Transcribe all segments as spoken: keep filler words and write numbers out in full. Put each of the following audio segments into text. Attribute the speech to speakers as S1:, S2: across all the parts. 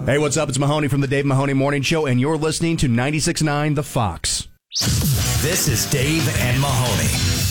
S1: Hey, what's up? It's Mahoney from the Dave Mahoney Morning Show, and you're listening to ninety-six point nine The Fox.
S2: This is Dave and Mahoney.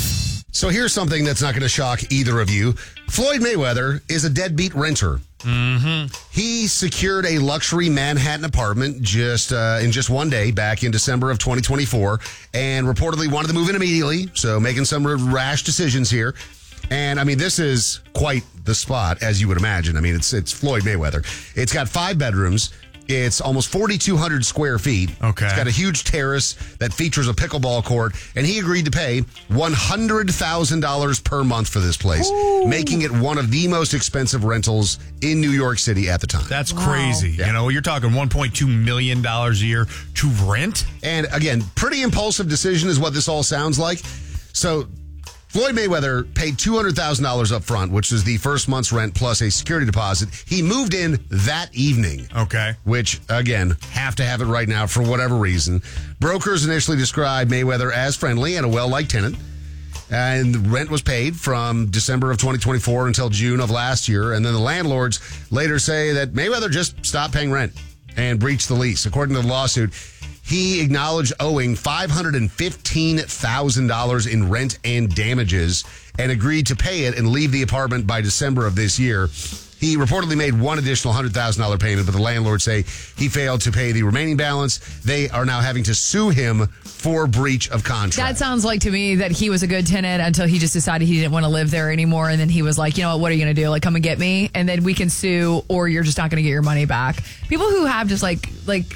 S3: So here's something that's not going to shock either of you. Floyd Mayweather is a deadbeat renter.
S4: Mm-hmm.
S3: He secured a luxury Manhattan apartment just uh, in just one day back in December of twenty twenty-four and reportedly wanted to move in immediately, so making some rash decisions here. And, I mean, this is quite the spot, as you would imagine. I mean, it's it's Floyd Mayweather. It's got five bedrooms. It's almost forty-two hundred square feet.
S4: Okay.
S3: It's got a huge terrace that features a pickleball court, and he agreed to pay one hundred thousand dollars per month for this place, Ooh. making it one of the most expensive rentals in New York City at the time.
S4: That's
S5: wow.
S4: crazy. Yeah. You know, you're talking one point two million dollars a year to rent.
S3: And again, pretty impulsive decision is what this all sounds like. So Floyd Mayweather paid two hundred thousand dollars up front, which is the first month's rent plus a security deposit. He moved in that evening.
S4: Okay.
S3: Which, again, have to have it right now for whatever reason. Brokers initially described Mayweather as friendly and a well-liked tenant. And the rent was paid from December of twenty twenty-four until June of last year. And then the landlords later say that Mayweather just stopped paying rent and breached the lease. According to the lawsuit, he acknowledged owing five hundred fifteen thousand dollars in rent and damages and agreed to pay it and leave the apartment by December of this year. He reportedly made one additional one hundred thousand dollars payment, but the landlords say he failed to pay the remaining balance. They are now having to sue him for breach of contract.
S5: That sounds like to me that he was a good tenant until he just decided he didn't want to live there anymore. And then he was like, you know what, what are you going to do? Like, come and get me. And then we can sue, or you're just not going to get your money back. People who have just like, like,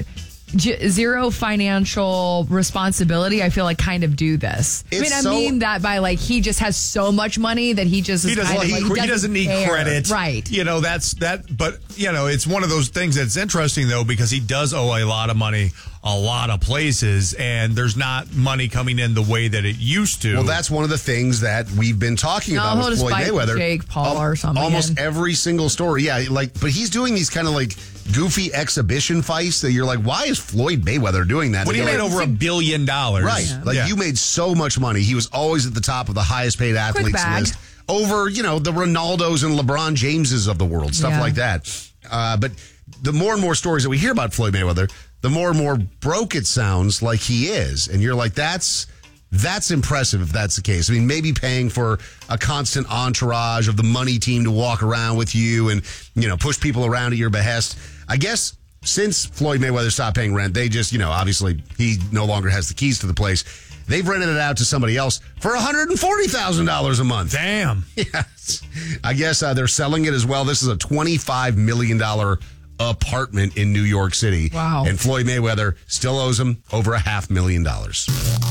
S5: J- zero financial responsibility, I feel like kind of do this.
S3: It's
S5: I mean, I
S3: so,
S5: mean that by like he just has so much money that he just is
S4: he doesn't,
S5: kind of,
S4: he,
S5: like,
S4: he doesn't need
S5: care.
S4: credit,
S5: right?
S4: You know, that's that. But you know, it's one of those things that's interesting though, because he does owe a lot of money a lot of places, and there's not money coming in the way that it used to.
S3: Well, that's one of the things that we've been talking
S5: no,
S3: about with Floyd Mayweather.
S5: Jake Paul
S3: Al-
S5: or something.
S3: Almost
S5: again.
S3: every single story, yeah. Like, but he's doing these kind of like goofy exhibition fights that you're like, why is Floyd Mayweather doing that?
S4: When he made
S3: like,
S4: over a billion dollars,
S3: right? Yeah. Like
S4: yeah.
S3: you made so much money. He was always at the top of the highest paid athletes list over, you know, the Ronaldos and LeBron Jameses of the world, stuff
S5: yeah.
S3: like that. Uh, but the more and more stories that we hear about Floyd Mayweather, the more and more broke it sounds like he is. And you're like, that's that's impressive if that's the case. I mean, maybe paying for a constant entourage of the money team to walk around with you and, you know, push people around at your behest. I guess since Floyd Mayweather stopped paying rent, they just, you know, obviously he no longer has the keys to the place. They've rented it out to somebody else for one hundred forty thousand dollars a month.
S4: Damn.
S3: Yes. I guess uh, they're selling it as well. This is a twenty-five million dollars apartment in New York City.
S5: Wow.
S3: And Floyd Mayweather still owes him over a half million dollars.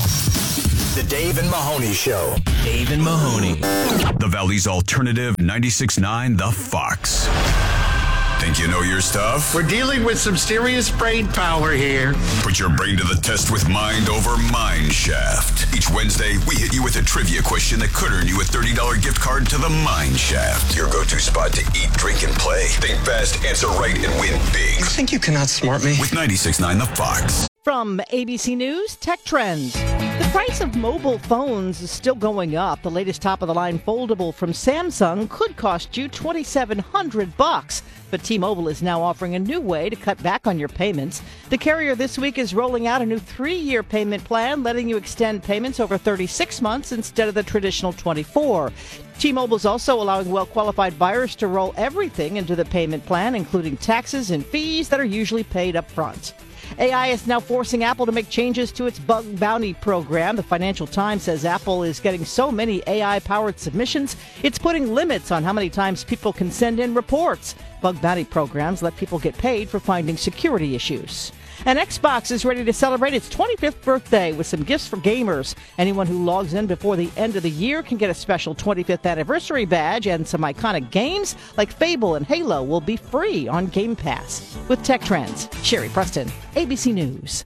S2: The Dave and Mahoney Show.
S6: Dave and Mahoney. The Valley's alternative ninety-six point nine The Fox. Think you know your stuff?
S7: We're dealing with some serious brain power here.
S6: Put your brain to the test with Mind Over Mind Shaft. Each Wednesday, we hit you with a trivia question that could earn you a thirty dollars gift card to the Mind Shaft. Your go-to spot to eat, drink, and play. Think fast, answer right, and win big.
S7: You think you can outsmart me?
S6: With ninety-six point nine The Fox.
S8: From A B C News, Tech Trends. The price of mobile phones is still going up. The latest top-of-the-line foldable from Samsung could cost you twenty-seven hundred bucks. But T-Mobile is now offering a new way to cut back on your payments. The carrier this week is rolling out a new three-year payment plan, letting you extend payments over thirty-six months instead of the traditional twenty-four. T-Mobile is also allowing well-qualified buyers to roll everything into the payment plan, including taxes and fees that are usually paid up front. A I is now forcing Apple to make changes to its bug bounty program. The Financial Times says Apple is getting so many A I-powered submissions, it's putting limits on how many times people can send in reports. Bug bounty programs let people get paid for finding security issues. And Xbox is ready to celebrate its twenty-fifth birthday with some gifts for gamers. Anyone who logs in before the end of the year can get a special twenty-fifth anniversary badge, and some iconic games like Fable and Halo will be free on Game Pass. With Tech Trends, Sherry Preston, A B C News.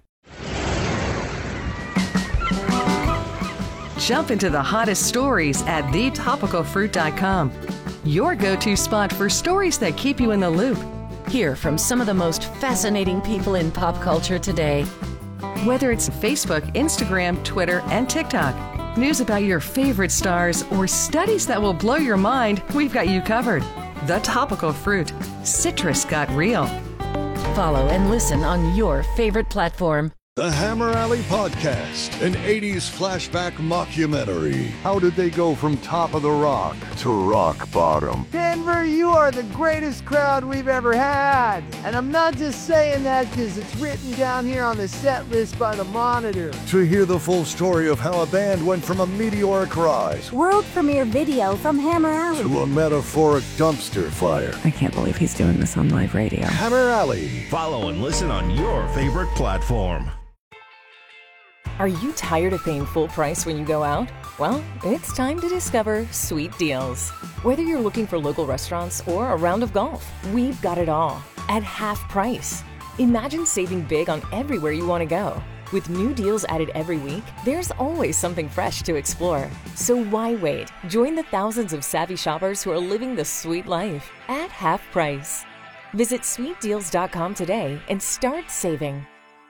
S9: Jump into the hottest stories at the topical fruit dot com. Your go-to spot for stories that keep you in the loop.
S10: Hear from some of the most fascinating people in pop culture today.
S9: Whether it's Facebook, Instagram, Twitter, and TikTok, news about your favorite stars, or studies that will blow your mind, we've got you covered. The Topical Fruit. Citrus got real.
S10: Follow and listen on your favorite platform.
S11: The Hammer Alley Podcast, an eighties flashback mockumentary. How did they go from top of the rock to rock bottom?
S12: Denver, you are the greatest crowd we've ever had. And I'm not just saying that because it's written down here on the set list by the Monitor.
S11: To hear the full story of how a band went from a meteoric rise,
S13: world premiere video from Hammer Alley,
S11: to a metaphoric dumpster fire.
S14: I can't believe he's doing this on live radio.
S11: Hammer Alley.
S2: Follow and listen on your favorite platform.
S15: Are you tired of paying full price when you go out? Well, it's time to discover Sweet Deals. Whether you're looking for local restaurants or a round of golf, we've got it all at half price. Imagine saving big on everywhere you want to go. With new deals added every week, there's always something fresh to explore. So why wait? Join the thousands of savvy shoppers who are living the sweet life at half price. Visit sweet deals dot com today and start saving.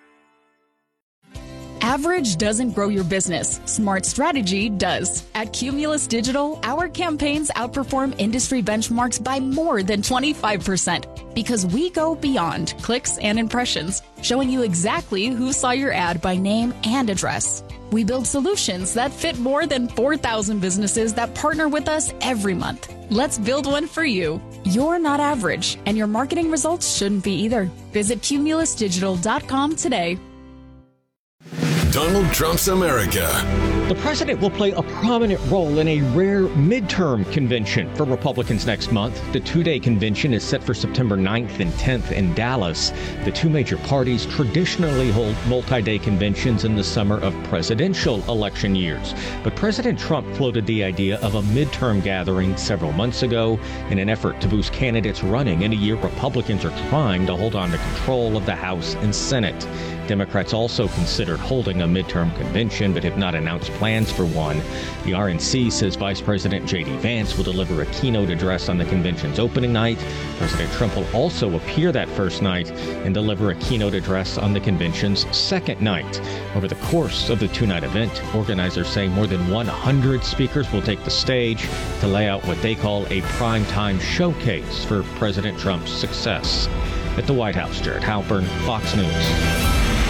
S16: Average doesn't grow your business. Smart strategy does. At Cumulus Digital, our campaigns outperform industry benchmarks by more than twenty-five percent because we go beyond clicks and impressions, showing you exactly who saw your ad by name and address. We build solutions that fit more than four thousand businesses that partner with us every month. Let's build one for you. You're not average, and your marketing results shouldn't be either. Visit cumulus digital dot com today.
S6: Donald Trump's America.
S17: The president will play a prominent role in a rare midterm convention for Republicans next month. The two-day convention is set for September ninth and tenth in Dallas. The two major parties traditionally hold multi-day conventions in the summer of presidential election years. But President Trump floated the idea of a midterm gathering several months ago in an effort to boost candidates running in a year Republicans are trying to hold on to control of the House and Senate. Democrats also considered holding a midterm convention but have not announced plans for one. The R N C says Vice President J D Vance will deliver a keynote address on the convention's opening night. President Trump will also appear that first night and deliver a keynote address on the convention's second night. Over the course of the two-night event, organizers say more than one hundred speakers will take the stage to lay out what they call a primetime showcase for President Trump's success. At the White House, Jared Halpern, Fox News.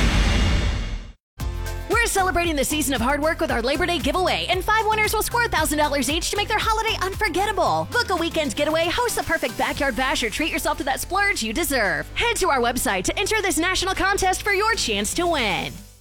S18: We're celebrating the season of hard work with our Labor Day giveaway, and five winners will score one thousand dollars each to make their holiday unforgettable. Book a weekend getaway, host the perfect backyard bash, or treat yourself to that splurge you deserve. Head to our website to enter this national contest for your chance to win.